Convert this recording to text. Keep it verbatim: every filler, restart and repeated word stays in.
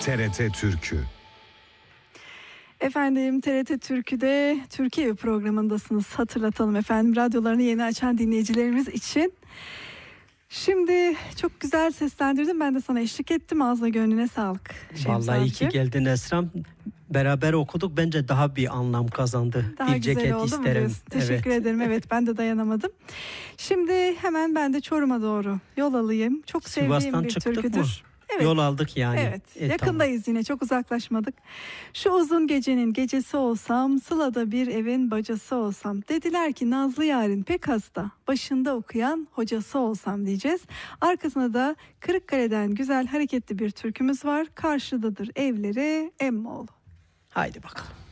T R T Türkü. Efendim T R T Türkü'de Türkiye Evi programındasınız. Hatırlatalım efendim, radyolarını yeni açan dinleyicilerimiz için. Şimdi çok güzel seslendirdim. Ben de sana eşlik ettim. Ağzına gönlüne sağlık. Vallahi iyi ki geldin Esra'm. Beraber okuduk. Bence daha bir anlam kazandı. Daha bir güzel ceket oldu isterim. mu? Teşekkür Evet. ederim. Evet, ben de dayanamadım. Şimdi hemen ben de Çorum'a doğru yol alayım. Çok sevdiğim Sivas'tan bir çıktık türküdür. mı? Evet. Yol aldık yani. Evet, E, yakındayız tamam. yine, çok uzaklaşmadık. Şu uzun gecenin gecesi olsam, Sıla'da bir evin bacası olsam. Dediler ki Nazlı yarın pek hasta, başında okuyan hocası olsam diyeceğiz. Arkasında da Kırıkkale'den güzel hareketli bir türkümüz var. Karşıdadır evleri Emmoğlu. Haydi bakalım.